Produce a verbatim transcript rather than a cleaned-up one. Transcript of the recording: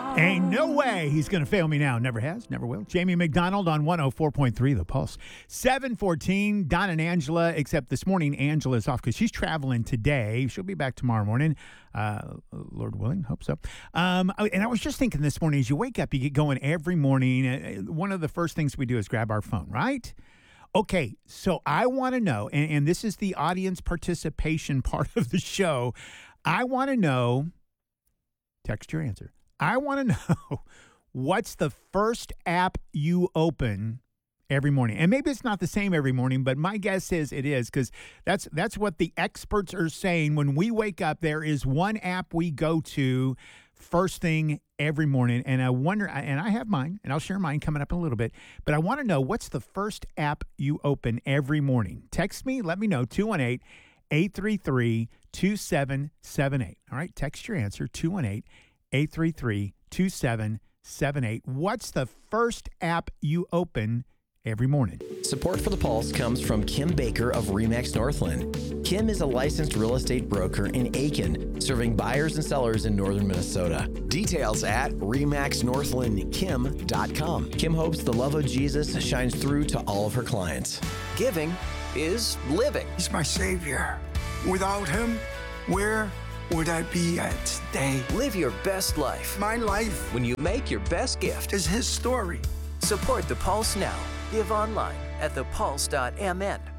Ain't no way he's going to fail me now. Never has, never will. Jamie McDonald on one oh four point three The Pulse. seven fourteen, Don and Angela, except this morning Angela's off because she's traveling today. She'll be back tomorrow morning, uh, Lord willing, hope so. Um, and I was just thinking this morning, as you wake up, you get going every morning. Uh, one of the first things we do is grab our phone, right? Okay, so I want to know, and, and this is the audience participation part of the show. I want to know, text your answer. I want to know what's the first app you open every morning. And maybe it's not the same every morning, but my guess is it is, because that's that's what the experts are saying. When we wake up, there is one app we go to first thing every morning. And I wonder, and I have mine, and I'll share mine coming up in a little bit, but I want to know what's the first app you open every morning. Text me, let me know, two one eight, eight three three, two seven seven eight. All right, text your answer, two one eight, eight three three, two seven seven eight. What's the first app you open every morning? Support for The Pulse comes from Kim Baker of RE/MAX Northland. Kim is a licensed real estate broker in Aiken, serving buyers and sellers in northern Minnesota. Details at remax northland kim dot com. Kim hopes the love of Jesus shines through to all of her clients. Giving is living. He's my savior. Without him, where would I be at today? Live your best life. My life When you make your best gift. is his story. Support The Pulse now. Give online at the pulse dot m n.